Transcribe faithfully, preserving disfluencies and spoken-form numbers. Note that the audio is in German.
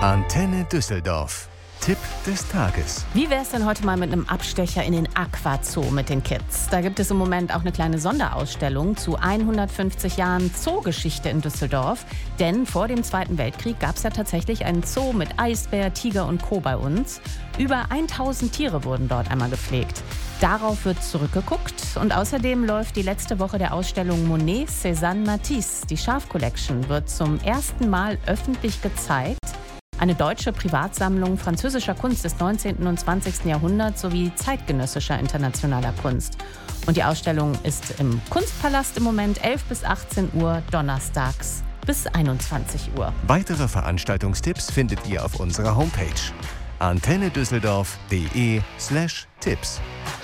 Antenne Düsseldorf. Tipp des Tages. Wie wäre es denn heute mal mit einem Abstecher in den Aquazoo mit den Kids? Da gibt es im Moment auch eine kleine Sonderausstellung zu hundertfünfzig Jahren Zoogeschichte in Düsseldorf. Denn vor dem Zweiten Weltkrieg gab es ja tatsächlich einen Zoo mit Eisbär, Tiger und Co. bei uns. Über tausend Tiere wurden dort einmal gepflegt. Darauf wird zurückgeguckt und außerdem läuft die letzte Woche der Ausstellung Monet, Cézanne, Matisse. Die Schaf Collection wird zum ersten Mal öffentlich gezeigt. Eine deutsche Privatsammlung französischer Kunst des neunzehnten und zwanzigsten Jahrhunderts sowie zeitgenössischer internationaler Kunst. Und die Ausstellung ist im Kunstpalast im Moment elf bis achtzehn Uhr, donnerstags bis einundzwanzig Uhr. Weitere Veranstaltungstipps findet ihr auf unserer Homepage antennedüsseldorf punkt de slash Tipps.